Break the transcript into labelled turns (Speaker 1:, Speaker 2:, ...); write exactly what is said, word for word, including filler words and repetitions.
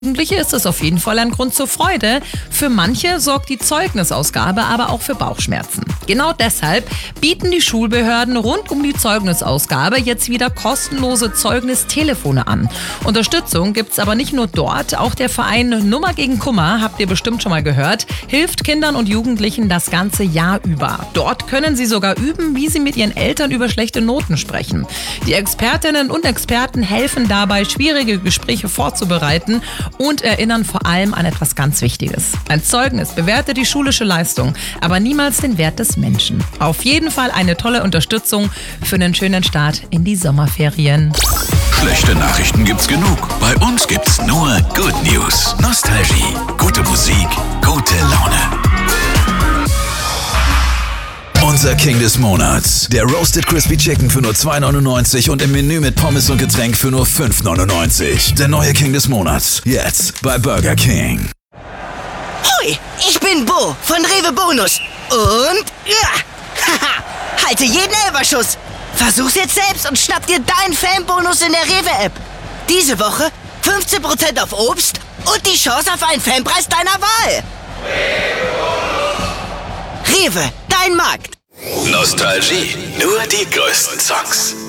Speaker 1: Jugendliche ist es auf jeden Fall ein Grund zur Freude. Für manche sorgt die Zeugnisausgabe aber auch für Bauchschmerzen. Genau deshalb bieten die Schulbehörden rund um die Zeugnisausgabe jetzt wieder kostenlose Zeugnistelefone an. Unterstützung gibt's aber nicht nur dort, auch der Verein Nummer gegen Kummer, habt ihr bestimmt schon mal gehört, hilft Kindern und Jugendlichen das ganze Jahr über. Dort können sie sogar üben, wie sie mit ihren Eltern über schlechte Noten sprechen. Die Expertinnen und Experten helfen dabei, schwierige Gespräche vorzubereiten und erinnern vor allem an etwas ganz Wichtiges. Ein Zeugnis bewertet die schulische Leistung, aber niemals den Wert des Menschen. Auf jeden Fall eine tolle Unterstützung für einen schönen Start in die Sommerferien.
Speaker 2: Schlechte Nachrichten gibt's genug. Bei uns gibt's nur Good News. Nostalgie, gute Musik, gute Laune. Unser King des Monats. Der Roasted Crispy Chicken für nur zwei neunundneunzig und im Menü mit Pommes und Getränk für nur fünf neunundneunzig. Der neue King des Monats. Jetzt bei Burger King.
Speaker 3: Hoi, ich bin Bo von Rewe Bonus. Und ja, haha, halte jeden Elberschuss. Versuch's jetzt selbst und schnapp dir deinen Fanbonus in der Rewe-App. Diese Woche fünfzehn Prozent auf Obst und die Chance auf einen Fanpreis deiner Wahl. Rewe, dein Markt.
Speaker 2: Nostalgie, nur die größten Songs.